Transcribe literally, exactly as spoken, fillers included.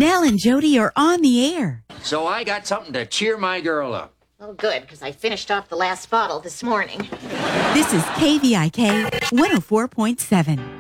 Nell and Jody are on the air. So I got something to cheer my girl up. Oh, good, because I finished off the last bottle this morning. This is K V I K one oh four point seven.